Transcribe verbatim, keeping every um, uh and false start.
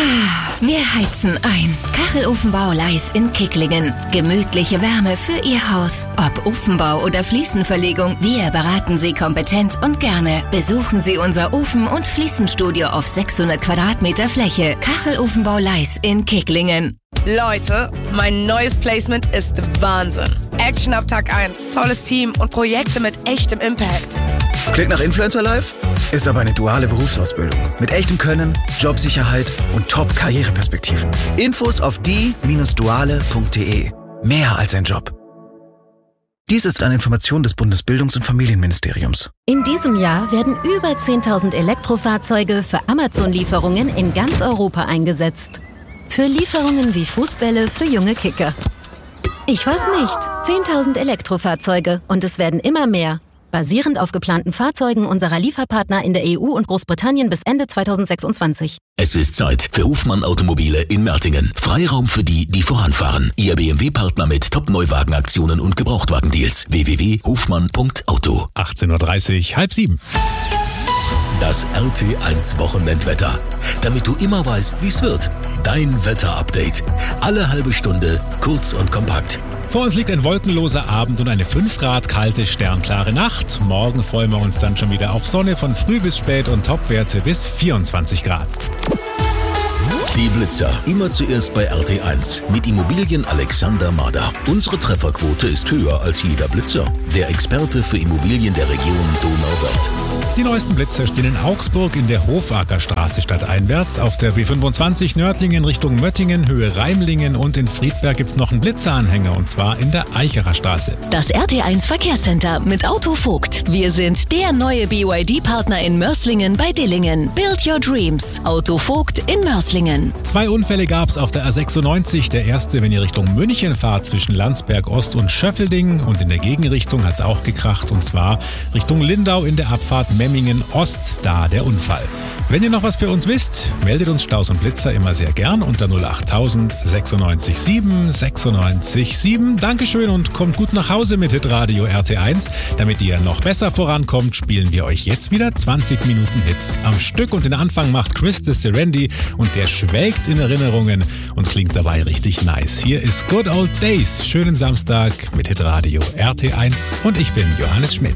Wir heizen ein. Kachelofenbau Leis in Kicklingen. Gemütliche Wärme für Ihr Haus. Ob Ofenbau oder Fliesenverlegung, wir beraten Sie kompetent und gerne. Besuchen Sie unser Ofen- und Fliesenstudio auf sechshundert Quadratmeter Fläche. Kachelofenbau Leis in Kicklingen. Leute, mein neues Placement ist Wahnsinn. Action ab Tag eins, tolles Team und Projekte mit echtem Impact. Klingt nach Influencer Life? Ist aber eine duale Berufsausbildung. Mit echtem Können, Jobsicherheit und Top-Karriereperspektiven. Infos auf die Bindestrich duale Punkt de. Mehr als ein Job. Dies ist eine Information des Bundesbildungs- und Familienministeriums. In diesem Jahr werden über zehntausend Elektrofahrzeuge für Amazon-Lieferungen in ganz Europa eingesetzt. Für Lieferungen wie Fußbälle für junge Kicker. Ich weiß nicht. zehntausend Elektrofahrzeuge und es werden immer mehr. Basierend auf geplanten Fahrzeugen unserer Lieferpartner in der E U und Großbritannien bis Ende zweitausendsechsundzwanzig. Es ist Zeit für Hofmann Automobile in Mertingen. Freiraum für die, die voranfahren. Ihr B M W-Partner mit Top-Neuwagenaktionen und Gebrauchtwagendeals. w w w punkt hofmann punkt auto. achtzehn Uhr dreißig, halb sieben. Das R T eins Wochenendwetter. Damit du immer weißt, wie's wird. Dein Wetter-Update. Alle halbe Stunde, kurz und kompakt. Vor uns liegt ein wolkenloser Abend und eine fünf Grad kalte, sternklare Nacht. Morgen freuen wir uns dann schon wieder auf Sonne von früh bis spät und Topwerte bis vierundzwanzig Grad. Die Blitzer. Immer zuerst bei R T eins. Mit Immobilien Alexander Mader. Unsere Trefferquote ist höher als jeder Blitzer. Der Experte für Immobilien der Region Donauwörth. Die neuesten Blitzer stehen in Augsburg in der Hofackerstraße stadteinwärts, auf der B fünfundzwanzig Nördlingen Richtung Möttingen, Höhe Reimlingen und in Friedberg gibt's noch einen Blitzeranhänger und zwar in der Eicherer Straße. Das R T eins Verkehrscenter mit Auto Vogt. Wir sind der neue B Y D-Partner in Mörslingen bei Dillingen. Build your dreams. Auto Vogt in Mörslingen. Zwei Unfälle gab's auf der A sechsundneunzig. Der erste, wenn ihr Richtung München fahrt, zwischen Landsberg Ost und Schöffelding, und in der Gegenrichtung hat's auch gekracht, und zwar Richtung Lindau in der Abfahrt Memmingen Ost, da der Unfall. Wenn ihr noch was für uns wisst, meldet uns Staus und Blitzer immer sehr gern unter null acht null null sechs sieben sechs neun sechs sieben. Dankeschön und kommt gut nach Hause mit Hitradio R T eins. Damit ihr noch besser vorankommt, spielen wir euch jetzt wieder zwanzig Minuten Hits am Stück, und den Anfang macht Chris de Serendi und der schwelgt in Erinnerungen und klingt dabei richtig nice. Hier ist Good Old Days. Schönen Samstag mit Hitradio R T eins und ich bin Johannes Schmidt.